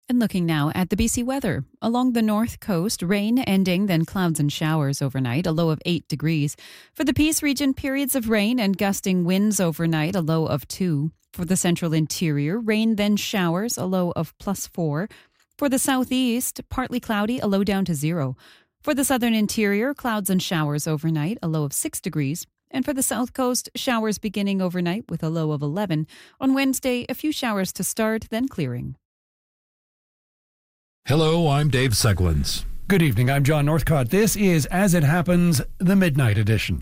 And looking now at the BC weather. Along the north coast, rain ending, then clouds and showers overnight, a low of 8 degrees. For the Peace region, periods of rain and gusting winds overnight, a low of 2. For the central interior, rain then showers, a low of +4. For the southeast, partly cloudy, a low down to 0. For the southern interior, clouds and showers overnight, a low of 6 degrees. And for the south coast, showers beginning overnight with a low of 11. On Wednesday, a few showers to start, then clearing. Hello, I'm Dave Seglins. Good evening, I'm John Northcott. This is As It Happens, the Midnight Edition.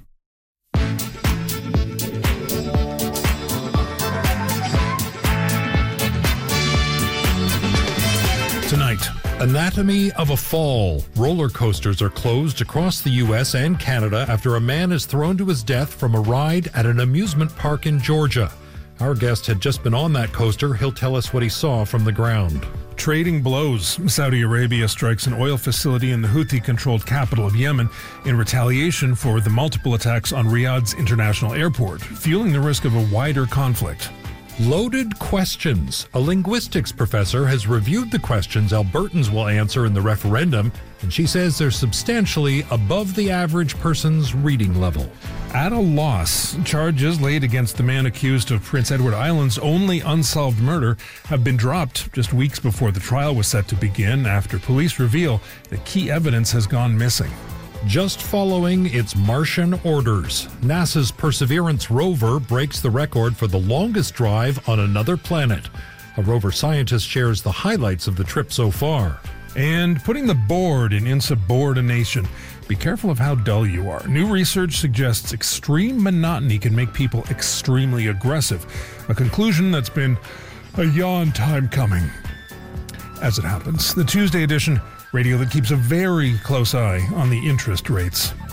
Tonight, anatomy of a fall. Roller coasters are closed across the U.S. and Canada after a man is thrown to his death from a ride at an amusement park in Georgia. Our guest had just been on that coaster. He'll tell us what he saw from the ground. Trading blows. Saudi Arabia strikes an oil facility in the Houthi-controlled capital of Yemen in retaliation for the multiple attacks on Riyadh's international airport, fueling the risk of a wider conflict. Loaded questions. A linguistics professor has reviewed the questions Albertans will answer in the referendum, and she says they're substantially above the average person's reading level. At a loss, charges laid against the man accused of Prince Edward Island's only unsolved murder have been dropped just weeks before the trial was set to begin after police reveal that key evidence has gone missing. Just following its Martian orders, NASA's Perseverance rover breaks the record for the longest drive on another planet. A rover scientist shares the highlights of the trip so far. And putting the board in insubordination. Be careful of how dull you are. New research suggests extreme monotony can make people extremely aggressive. A conclusion that's been a yawn time coming. As it happens, the Tuesday edition, radio that keeps a very close eye on the interest rates.